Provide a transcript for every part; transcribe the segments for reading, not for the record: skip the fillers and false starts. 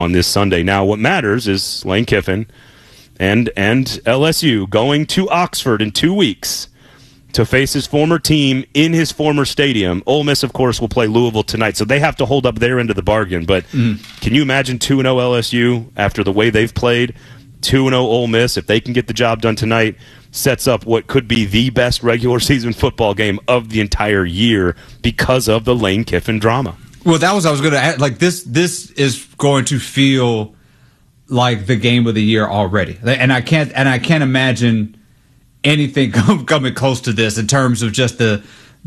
on this Sunday. Now, what matters is Lane Kiffin and LSU going to Oxford in 2 weeks to face his former team in his former stadium. Ole Miss, of course, will play Louisville tonight, so they have to hold up their end of the bargain. But can you imagine 2-0 LSU after the way they've played? 2-0 Ole Miss, if they can get the job done tonight, sets up what could be the best regular season football game of the entire year because of the Lane Kiffin drama. Well, that was I was going to add. Like this is going to feel like the game of the year already, and I can't imagine anything coming close to this in terms of just the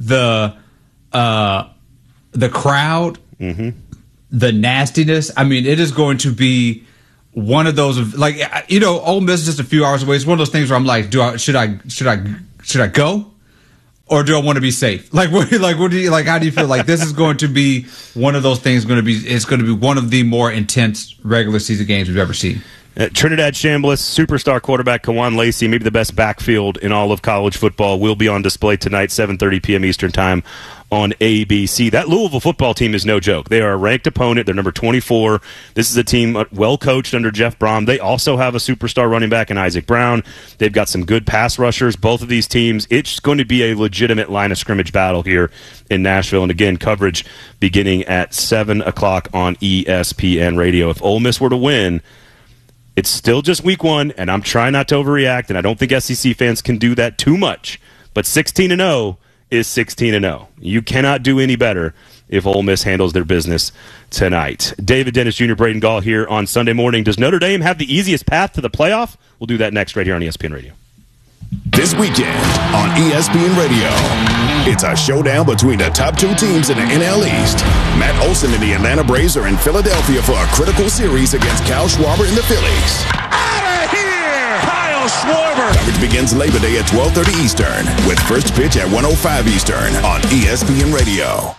crowd, the nastiness. I mean, it is going to be one of those of like, you know, Ole Miss is just a few hours away. It's one of those things where I'm like, should I go, or do I want to be safe? Like, what do you like? How do you feel? Like this is going to be one of those things. It's going to be one of the more intense regular season games we've ever seen. Trinidad Chambliss, superstar quarterback Kawan Lacey, maybe the best backfield in all of college football, will be on display tonight, 7:30 p.m. Eastern Time on ABC. That Louisville football team is no joke. They are a ranked opponent. They're number 24. This is a team well coached under Jeff Brom. They also have a superstar running back in Isaac Brown. They've got some good pass rushers. Both of these teams, it's going to be a legitimate line of scrimmage battle here in Nashville. And again, coverage beginning at 7 o'clock on ESPN Radio. If Ole Miss were to win, it's still just week one, and I'm trying not to overreact, and I don't think SEC fans can do that too much. But 16-0 is 16-0. You cannot do any better if Ole Miss handles their business tonight. David Dennis Jr., Braden Gall here on Sunday morning. Does Notre Dame have the easiest path to the playoff? We'll do that next right here on ESPN Radio. This weekend on ESPN Radio, it's a showdown between the top two teams in the NL East. Matt Olson and the Atlanta Braves are in Philadelphia for a critical series against Kyle Schwarber and the Phillies. Out of here! Kyle Schwarber! Coverage begins Labor Day at 12:30 Eastern with first pitch at 1:05 Eastern on ESPN Radio.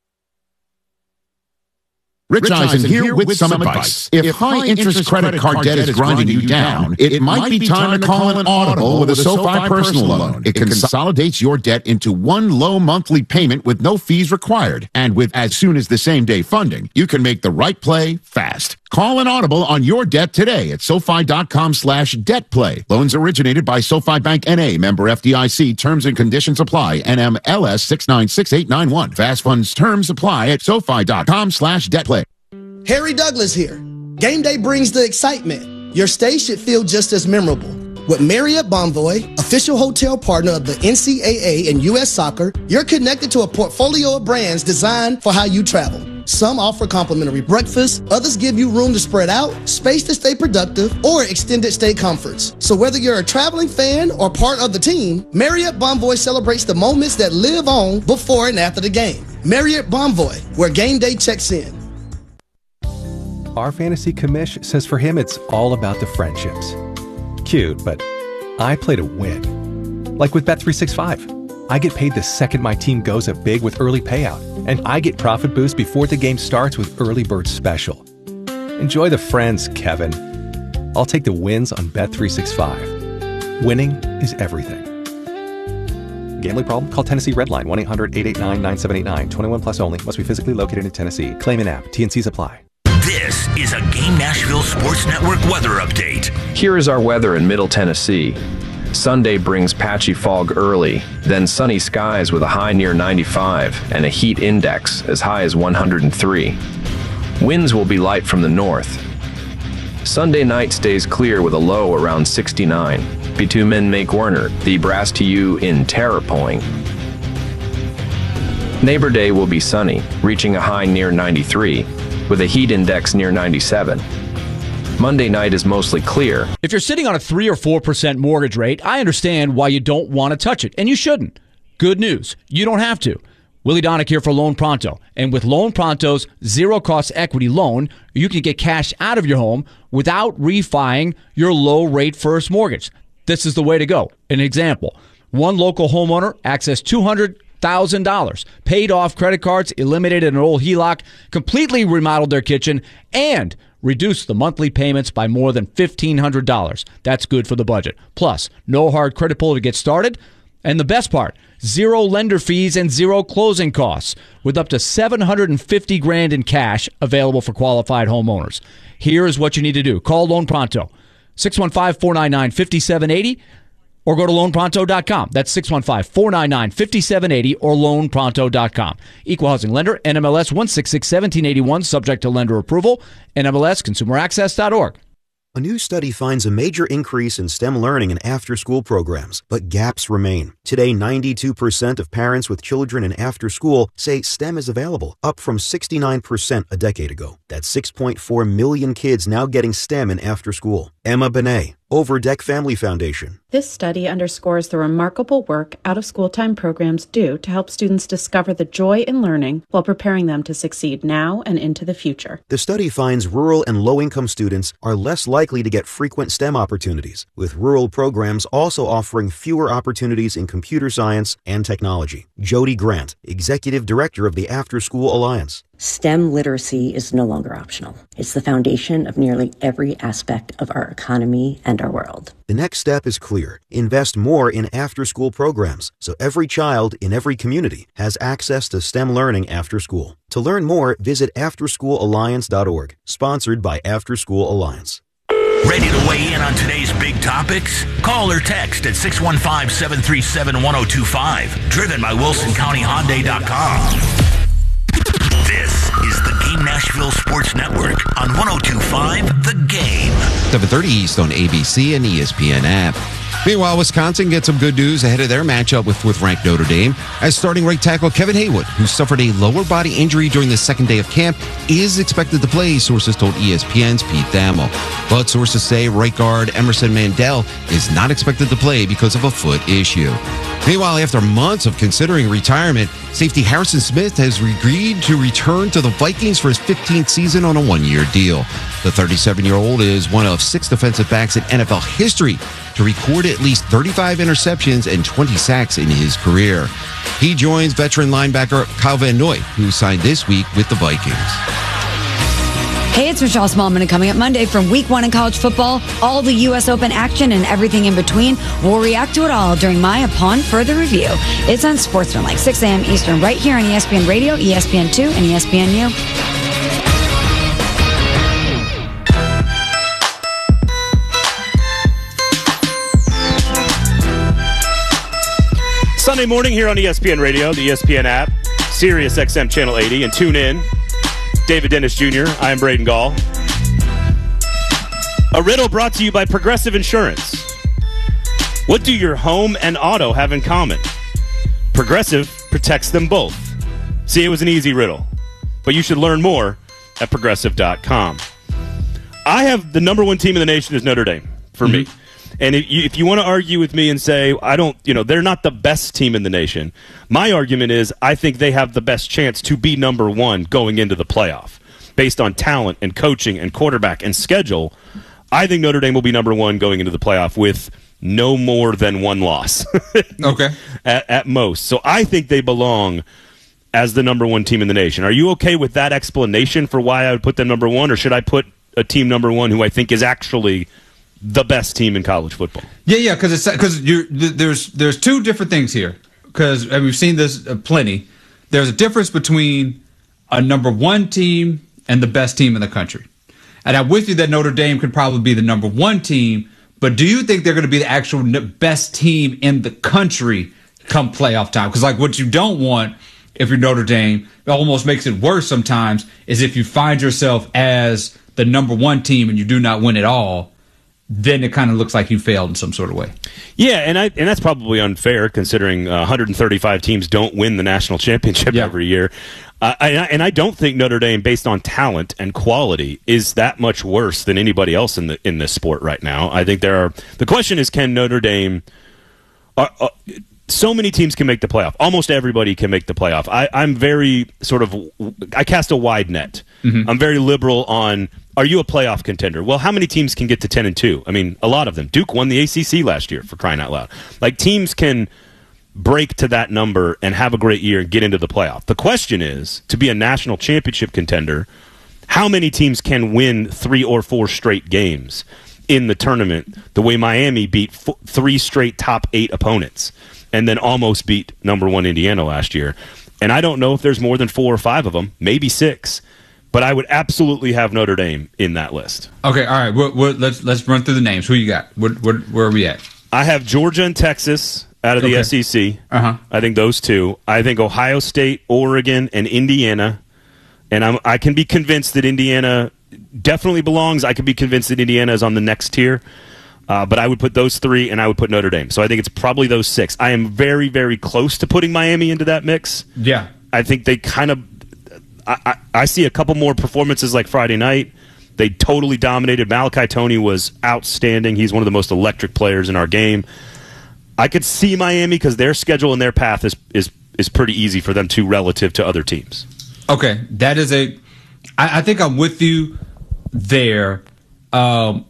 Rich Eisen here with some advice. If high-interest credit card debt is grinding you down, it might be time to call an audible with a SoFi personal loan. It consolidates your debt into one low monthly payment with no fees required. And with as soon as the same-day funding, you can make the right play fast. Call an audible on your debt today at SoFi.com/debtplay. Loans originated by SoFi Bank N.A., member FDIC. Terms and conditions apply. NMLS 696891. Fast funds terms apply at SoFi.com/debtplay. Harry Douglas here. Game day brings the excitement. Your stay should feel just as memorable. With Marriott Bonvoy, official hotel partner of the NCAA and U.S. Soccer, you're connected to a portfolio of brands designed for how you travel. Some offer complimentary breakfast, others give you room to spread out, space to stay productive, or extended stay comforts. So whether you're a traveling fan or part of the team, Marriott Bonvoy celebrates the moments that live on before and after the game. Marriott Bonvoy, where game day checks in. Our fantasy commish says for him it's all about the friendships. Cute, but I play to win. Like with Bet365. I get paid the second my team goes up big with early payout, and I get profit boost before the game starts with Early Bird Special. Enjoy the friends, Kevin. I'll take the wins on Bet365. Winning is everything. Gambling problem? Call Tennessee Redline 1-800-889-9789. 21 plus only. Must be physically located in Tennessee. Claim in app. T&Cs apply. This is a Game Nashville Sports Network weather update. Here is our weather in Middle Tennessee. Sunday brings patchy fog early, then sunny skies with a high near 95 and a heat index as high as 103. Winds will be light from the north. Sunday night stays clear with a low around 69. Bitumen Make Werner, the brass to you in Terrapoing. Neighbor Day will be sunny, reaching a high near 93, with a heat index near 97. Monday night is mostly clear. If you're sitting on a 3 or 4% mortgage rate, I understand why you don't want to touch it, and you shouldn't. Good news, you don't have to. Willie Donick here for Loan Pronto. And with Loan Pronto's zero-cost equity loan, you can get cash out of your home without refining your low-rate first mortgage. This is the way to go. An example, one local homeowner accessed $200,000, paid off credit cards, eliminated an old HELOC, completely remodeled their kitchen, and reduced the monthly payments by more than $1,500. That's good for the budget. Plus, no hard credit pull to get started. And the best part, zero lender fees and zero closing costs, with up to $750,000 in cash available for qualified homeowners. Here is what you need to do. Call Loan Pronto, 615-499-5780, or go to loanpronto.com. That's 615-499-5780 or loanpronto.com. Equal housing lender, NMLS 1661781, subject to lender approval, NMLS consumeraccess.org. A new study finds a major increase in STEM learning in after-school programs, but gaps remain. Today, 92% of parents with children in after-school say STEM is available, up from 69% a decade ago. That's 6.4 million kids now getting STEM in after-school. Emma Benet, Overdeck Family Foundation. This study underscores the remarkable work out-of-school time programs do to help students discover the joy in learning while preparing them to succeed now and into the future. The study finds rural and low-income students are less likely to get frequent STEM opportunities, with rural programs also offering fewer opportunities in computer science and technology. Jody Grant, Executive Director of the After School Alliance. STEM literacy is no longer optional. It's the foundation of nearly every aspect of our economy and our world. The next step is clear. Invest more in after-school programs so every child in every community has access to STEM learning after school. To learn more, visit afterschoolalliance.org, sponsored by After School Alliance. Ready to weigh in on today's big topics? Call or text at 615-737-1025. Driven by WilsonCountyHyundai.com. This is the Game Nashville Sports Network on 102.5 The Game. 7:30 East on ABC and ESPN app. Meanwhile, Wisconsin gets some good news ahead of their matchup with ranked Notre Dame, as starting right tackle Kevin Haywood, who suffered a lower body injury during the second day of camp, is expected to play, sources told ESPN's Pete Thamel. But sources say right guard Emerson Mandel is not expected to play because of a foot issue. Meanwhile, after months of considering retirement, safety Harrison Smith has agreed to return to the Vikings for his 15th season on a one-year deal. The 37-year-old is one of 6 defensive backs in NFL history to record at least 35 interceptions and 20 sacks in his career. He joins veteran linebacker Kyle Van Noy, who signed this week with the Vikings. Hey, it's Michelle Smallman, and coming up Monday from Week 1 in college football, all the U.S. Open action and everything in between. We'll react to it all during my Upon Further Review. It's on Sportsman, 6 a.m. Eastern, right here on ESPN Radio, ESPN2, and ESPNU. Sunday morning here on ESPN Radio, the ESPN app, Sirius XM Channel 80, and tune in. David Dennis Jr., I am Braden Gall. A riddle brought to you by Progressive Insurance. What do your home and auto have in common? Progressive protects them both. See, it was an easy riddle, but you should learn more at Progressive.com. I have the number one team in the nation is Notre Dame for me. And if you want to argue with me and say, they're not the best team in the nation, my argument is I think they have the best chance to be number one going into the playoff. Based on talent and coaching and quarterback and schedule, I think Notre Dame will be number one going into the playoff with no more than one loss. Okay. At most. So I think they belong as the number one team in the nation. Are you okay with that explanation for why I would put them number one, or should I put a team number one who I think is actually the best team in college football? Yeah, because there's two different things here. Because we've seen this plenty. There's a difference between a number one team and the best team in the country. And I'm with you that Notre Dame could probably be the number one team, but do you think they're going to be the actual best team in the country come playoff time? Because what you don't want if you're Notre Dame, it almost makes it worse sometimes, is if you find yourself as the number one team and you do not win at all, then it kind of looks like you failed in some sort of way. Yeah, and that's probably unfair considering 135 teams don't win the national championship every year. And I don't think Notre Dame, based on talent and quality, is that much worse than anybody else in this sport right now. I think the question is, can Notre Dame? So many teams can make the playoff. Almost everybody can make the playoff. I'm very I cast a wide net. Mm-hmm. I'm very liberal on, are you a playoff contender? Well, how many teams can get to 10-2? I mean, a lot of them. Duke won the ACC last year, for crying out loud. Teams can break to that number and have a great year and get into the playoff. The question is, to be a national championship contender, how many teams can win 3 or 4 straight games in the tournament the way Miami beat 3 straight top 8 opponents? and then almost beat number 1 Indiana last year. And I don't know if there's more than 4 or 5 of them, maybe 6. But I would absolutely have Notre Dame in that list. Okay, all right. Let's run through the names. Who you got? Where are we at? I have Georgia and Texas out of the SEC. Uh-huh. I think those 2. I think Ohio State, Oregon, and Indiana. And I can be convinced that Indiana definitely belongs. I can be convinced that Indiana is on the next tier. But I would put those 3, and I would put Notre Dame. So I think it's probably those 6. I am very, very close to putting Miami into that mix. Yeah. I think they kind of – I see a couple more performances like Friday night. They totally dominated. Malachi Toney was outstanding. He's one of the most electric players in our game. I could see Miami because their schedule and their path is pretty easy for them too relative to other teams. Okay, that is I think I'm with you there. And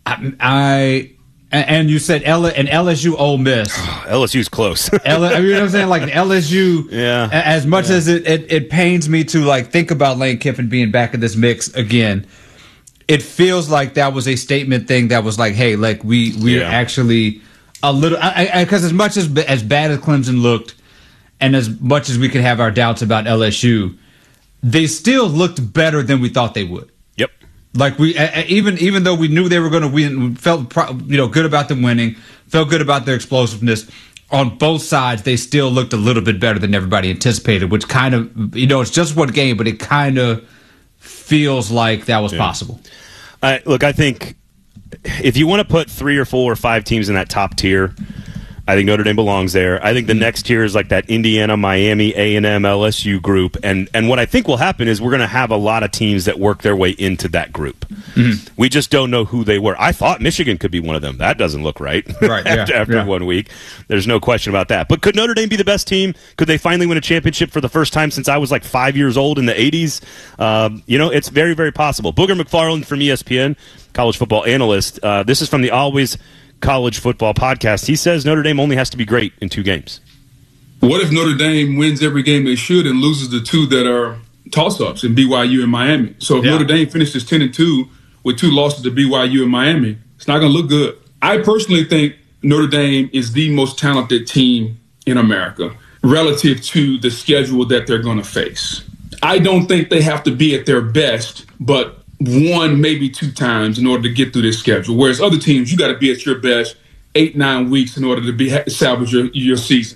you said LSU Ole Miss. LSU's close. You know what I'm saying? Like LSU. Yeah. As much as it pains me to like think about Lane Kiffin being back in this mix again, it feels like that was a statement thing that was like, hey, like we are actually a little because as much as bad as Clemson looked, and as much as we could have our doubts about LSU, they still looked better than we thought they would. Yep. Like we even though we knew they were going to win, we felt good about them winning, felt good about their explosiveness. On both sides, they still looked a little bit better than everybody anticipated, which kind of it's just one game, but it kind of feels like that was possible. Look, I think if you want to put 3 or 4 or 5 teams in that top tier, I think Notre Dame belongs there. I think the next tier is like that Indiana, Miami, A&M, LSU group. And what I think will happen is we're going to have a lot of teams that work their way into that group. Mm-hmm. We just don't know who they were. I thought Michigan could be one of them. That doesn't look right, after 1 week. There's no question about that. But could Notre Dame be the best team? Could they finally win a championship for the first time since I was like 5 years old in the 80s? It's very, very possible. Booger McFarland from ESPN, college football analyst. This is from the Always College Football podcast. He says Notre Dame only has to be great in 2 games. What if Notre Dame wins every game they should and loses the 2 that are toss-ups in BYU and Miami? So if Notre Dame finishes 10-2 with 2 losses to BYU and Miami, it's not going to look good. I personally think Notre Dame is the most talented team in America relative to the schedule that they're going to face. I don't think they have to be at their best, but 1, maybe 2 times in order to get through this schedule. Whereas other teams, you got to be at your best 8-9 weeks in order to salvage your season.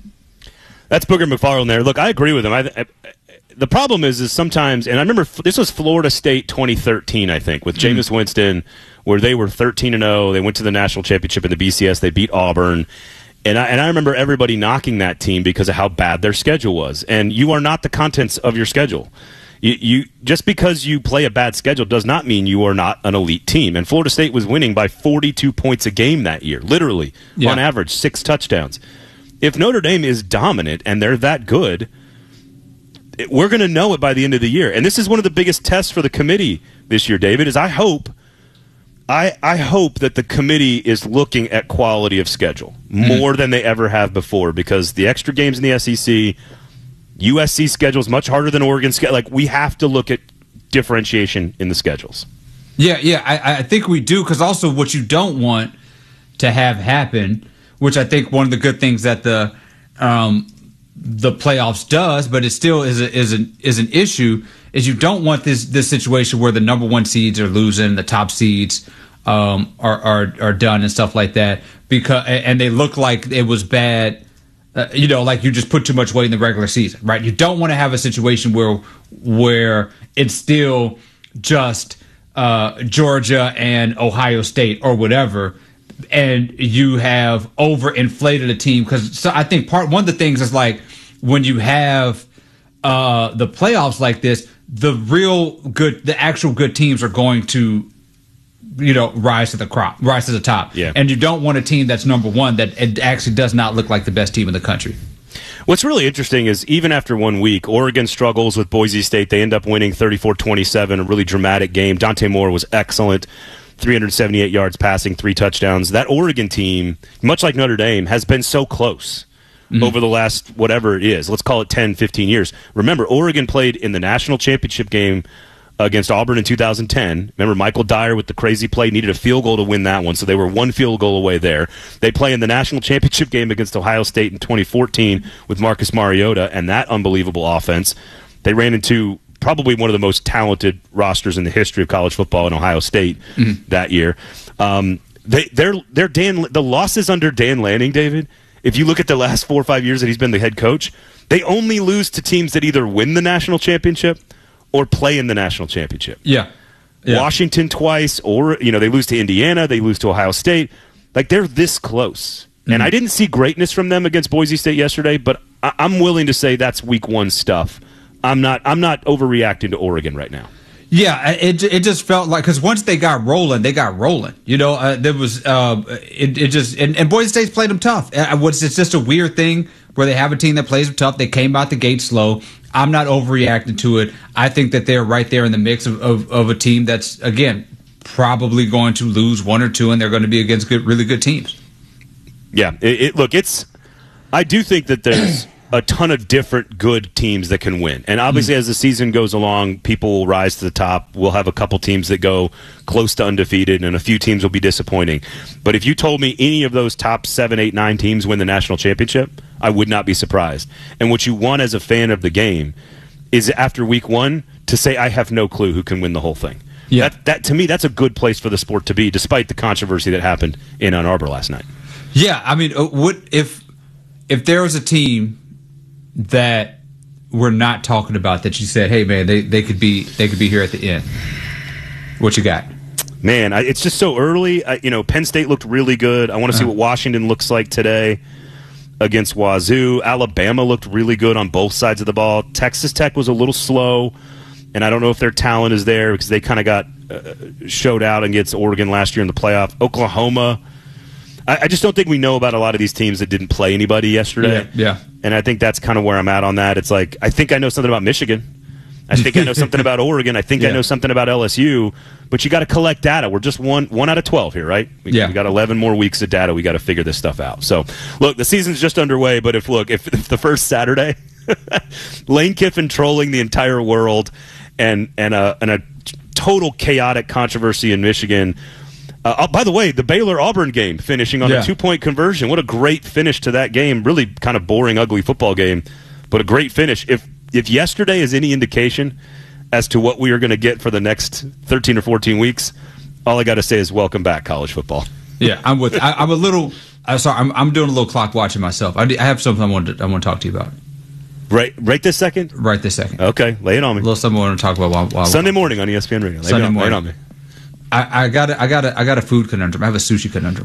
That's Booger McFarland there. Look, I agree with him. The problem is sometimes, and I remember this was Florida State 2013, I think, with Jameis Winston, where they were 13-0. They went to the national championship in the BCS. They beat Auburn. And I remember everybody knocking that team because of how bad their schedule was. And you are not the contents of your schedule. You just because you play a bad schedule does not mean you are not an elite team. And Florida State was winning by 42 points a game that year, literally, on average, 6 touchdowns. If Notre Dame is dominant and they're that good, we're going to know it by the end of the year. And this is one of the biggest tests for the committee this year, David, is I hope that the committee is looking at quality of schedule more than they ever have before, because the extra games in the SEC, USC schedule is much harder than Oregon schedule. Like, we have to look at differentiation in the schedules. Yeah, I think we do, because also what you don't want to have happen, which I think one of the good things that the playoffs does, but it still is an issue, is you don't want this situation where the number 1 seeds are losing, the top seeds are done and stuff like that, and they look like it was bad. Like you just put too much weight in the regular season, right? You don't want to have a situation where it's still just Georgia and Ohio State or whatever, and you have overinflated a team. Because I think one of the things is like when you have the playoffs like this, the actual good teams are going to rise to the top. Yeah. And you don't want a team that's number 1 that it actually does not look like the best team in the country. What's really interesting is even after 1 week, Oregon struggles with Boise State. They end up winning 34-27, a really dramatic game. Dante Moore was excellent, 378 yards passing, 3 touchdowns. That Oregon team, much like Notre Dame, has been so close over the last, whatever it is, let's call it 10, 15 years. Remember, Oregon played in the national championship game against Auburn in 2010. Remember, Michael Dyer with the crazy play needed a field goal to win that one, so they were one field goal away there. They play in the national championship game against Ohio State in 2014 with Marcus Mariota and that unbelievable offense. They ran into probably one of the most talented rosters in the history of college football in Ohio State that year. The losses under Dan Lanning, David, if you look at the last 4 or 5 years that he's been the head coach, they only lose to teams that either win the national championship or play in the national championship. Yeah. Washington twice, or they lose to Indiana, they lose to Ohio State. Like, they're this close. And I didn't see greatness from them against Boise State yesterday, but I'm willing to say that's week one stuff. I'm not overreacting to Oregon right now. Yeah, it just felt like, because once they got rolling, there was and Boise State's played them tough. It's just a weird thing where they have a team that plays them tough. They came out the gate slow. I'm not overreacting to it. I think that they're right there in the mix of a team that's, again, probably going to lose one or two, and they're going to be against really good teams. Yeah, I do think that there's a ton of different good teams that can win. And obviously, as the season goes along, people will rise to the top. We'll have a couple teams that go close to undefeated, and a few teams will be disappointing. But if you told me any of those top 7, 8, 9 teams win the national championship, I would not be surprised. And what you want as a fan of the game is, after week one, to say, I have no clue who can win the whole thing. Yeah. That to me, that's a good place for the sport to be, despite the controversy that happened in Ann Arbor last night. Yeah, I mean, what if there was a team that we're not talking about that you said, hey man, they could be here at the end? What you got? Man, it's just so early. Penn State looked really good. I want to see what Washington looks like today against Wazoo. Alabama looked really good on both sides of the ball. Texas Tech was a little slow, and I don't know if their talent is there because they kind of got showed out against Oregon last year in the playoff. Oklahoma, I just don't think we know about a lot of these teams that didn't play anybody yesterday. Yeah. And I think that's kind of where I'm at on that. It's like, I think I know something about Michigan. I think I know something about Oregon. I think I know something about LSU. But you got to collect data. We're just one out of 12 here, right? We got 11 more weeks of data. We got to figure this stuff out. So, look, the season's just underway. But if the first Saturday, Lane Kiffin trolling the entire world, and a total chaotic controversy in Michigan. By the way, the Baylor-Auburn game finishing on a 2-point conversion. What a great finish to that game. Really kind of boring, ugly football game, but a great finish. If yesterday is any indication as to what we are going to get for the next 13 or 14 weeks, all I got to say is welcome back, college football. Yeah, I'm with. I'm a little. Sorry, I'm doing a little clock watching myself. I have something I want to talk to you about. Right this second? Right this second. Okay, lay it on me. A little something I want to talk about while Sunday morning on ESPN Radio. Sunday morning. Lay it on me. I got a food conundrum. I have a sushi conundrum.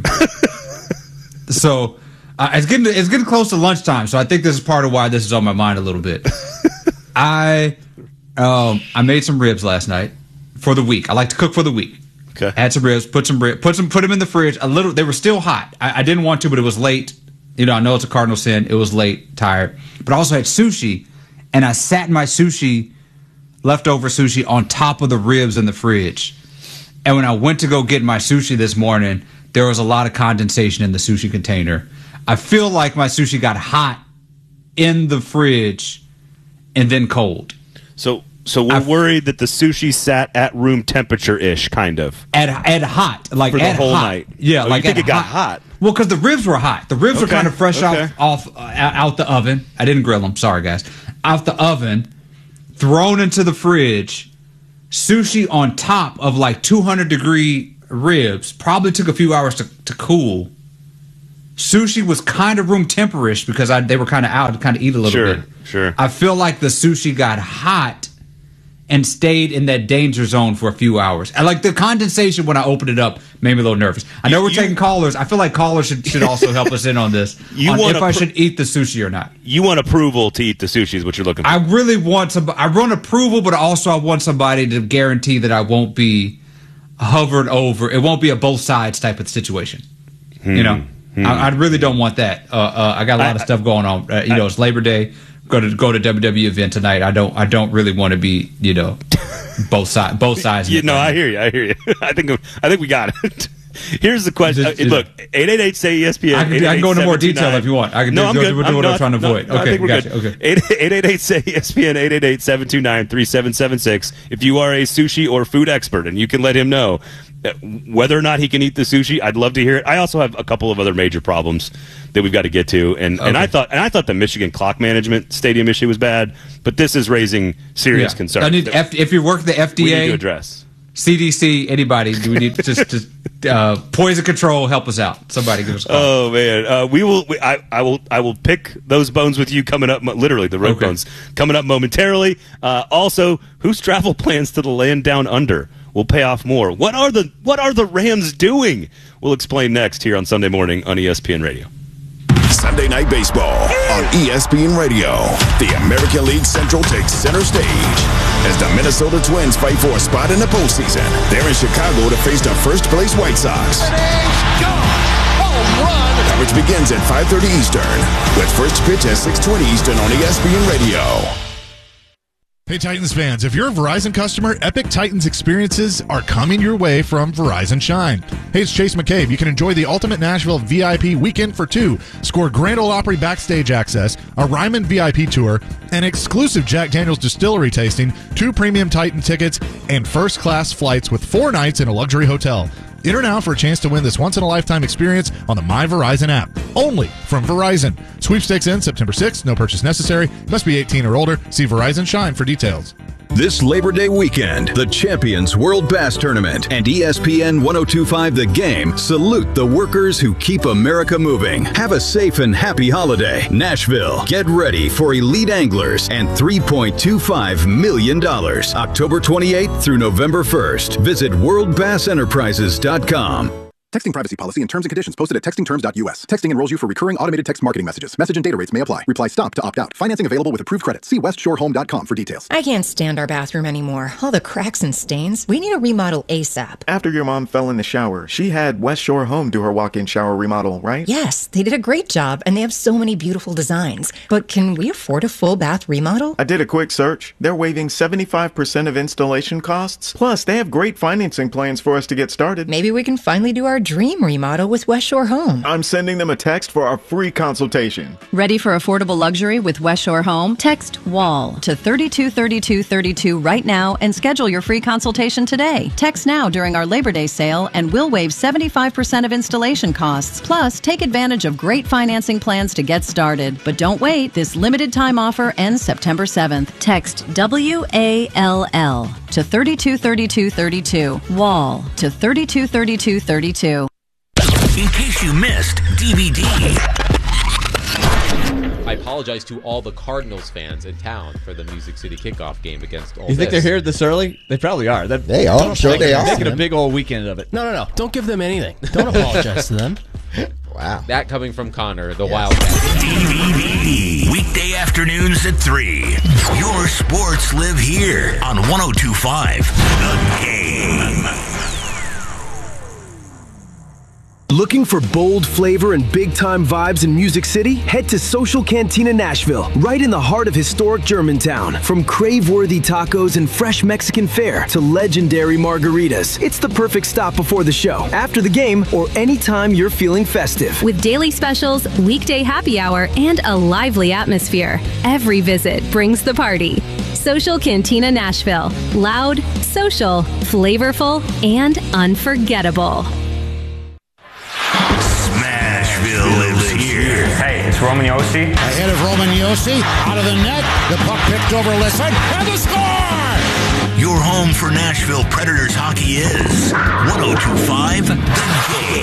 So it's getting close to lunchtime. So I think this is part of why this is on my mind a little bit. I made some ribs last night for the week. I like to cook for the week. Okay. Had some ribs, put them in the fridge. They were still hot. I didn't want to, but it was late. I know it's a cardinal sin. It was late, tired. But I also had sushi, and I sat my leftover sushi on top of the ribs in the fridge. And when I went to go get my sushi this morning, there was a lot of condensation in the sushi container. I feel like my sushi got hot in the fridge and then cold. So we're worried that the sushi sat at room temperature-ish, kind of. At hot. Like for the at whole hot. night. Yeah. Oh, like you think it got hot? Well, because the ribs were hot. The ribs were kind of fresh out the oven. I didn't grill them. Sorry, guys. Out the oven, thrown into the fridge. Sushi on top of like 200-degree ribs. Probably took a few hours to cool. Sushi was kind of room temperish because they were kind of out to kind of eat a little bit. Sure. I feel like the sushi got hot and stayed in that danger zone for a few hours. And like the condensation when I opened it up made me a little nervous. I know we're taking callers. I feel like callers should also help us in on this. If I should eat the sushi or not. You want approval to eat the sushi is what you're looking for. I really want I want approval, but also I want somebody to guarantee that I won't be hovered over. It won't be a both sides type of situation. I really don't want that. I got a lot of stuff going on. It's Labor Day. Go to WWE event tonight. I don't really want to be both sides. I hear you. I think we got it. Here's the question. Look, 888-SAY-ESPN. I can go into more detail if you want. I can no, I'm good. what I'm trying to avoid. No, okay, I think we're gotcha. good. Okay. 888-SAY-ESPN, 888-729-3776. If you are a sushi or food expert and you can let him know whether or not he can eat the sushi, I'd love to hear it. I also have a couple of other major problems that we've got to get to, and I thought the Michigan clock management stadium issue was bad, but this is raising serious concern. I need if you work the FDA, we need to address. CDC, anybody? Do we need just poison control? Help us out. Somebody give us a call. Oh man, I will pick those bones with you coming up. Literally, the rope bones coming up momentarily. Also, whose travel plans to the land down under will pay off more? What are the Rams doing? We'll explain next here on Sunday morning on ESPN Radio. Sunday Night Baseball on ESPN Radio. The American League Central takes center stage as the Minnesota Twins fight for a spot in the postseason. They're in Chicago to face the first-place White Sox. Coverage begins at 5:30 Eastern with first pitch at 6:20 Eastern on ESPN Radio. Hey Titans fans, if you're a Verizon customer, Epic Titans experiences are coming your way from Verizon Shine. Hey, it's Chase McCabe. You can enjoy the Ultimate Nashville VIP Weekend for two. Score Grand Ole Opry backstage access, a Ryman VIP tour, an exclusive Jack Daniels distillery tasting, 2 premium Titan tickets, and first-class flights with 4 nights in a luxury hotel. Enter now for a chance to win this once-in-a-lifetime experience on the My Verizon app. Only from Verizon. Sweepstakes ends September 6th. No purchase necessary. Must be 18 or older. See Verizon Shine for details. This Labor Day weekend, the Champions World Bass Tournament and ESPN 1025 The Game salute the workers who keep America moving. Have a safe and happy holiday. Nashville, get ready for elite anglers and $3.25 million. October 28th through November 1st. Visit worldbassenterprises.com. Texting privacy policy and terms and conditions posted at textingterms.us. Texting enrolls you for recurring automated text marketing messages. Message and data rates may apply. Reply STOP to opt out. Financing available with approved credit. See westshorehome.com for details. I can't stand our bathroom anymore. All the cracks and stains. We need a remodel ASAP. After your mom fell in the shower, she had West Shore Home do her walk-in shower remodel, right? Yes, they did a great job, and they have so many beautiful designs. But can we afford a full bath remodel? I did a quick search. They're waiving 75% of installation costs. Plus, they have great financing plans for us to get started. Maybe we can finally do our dream remodel with West Shore Home. I'm sending them a text for our free consultation. Ready for affordable luxury with West Shore Home? Text WALL to 323232 right now and schedule your free consultation today. Text now during our Labor Day sale and we'll waive 75% of installation costs. Plus, take advantage of great financing plans to get started. But don't wait. This limited time offer ends September 7th. Text WALL to 323232. WALL to 323232. In case you missed DVD. I apologize to all the Cardinals fans in town for the Music City kickoff game against Ole Miss. You think they're here this early? They probably are. They are. I'm sure they are. Making a big old weekend of it. No. Don't give them anything. Don't apologize to them. Wow. That coming from Connor, the Wildcat. DVD. Weekday afternoons at 3. Your sports live here on 102.5 The Game. Looking for bold flavor and big-time vibes in Music City? Head to Social Cantina Nashville, right in the heart of historic Germantown. From crave-worthy tacos and fresh Mexican fare to legendary margaritas, it's the perfect stop before the show, after the game, or anytime you're feeling festive. With daily specials, weekday happy hour, and a lively atmosphere, every visit brings the party. Social Cantina Nashville. Loud, social, flavorful, and unforgettable. Smashville lives here. Hey, it's Roman Yossi. Ahead of Roman Yossi, out of the net, the puck picked over Lisson, and the score! Your home for Nashville Predators hockey is 102.5 The Game.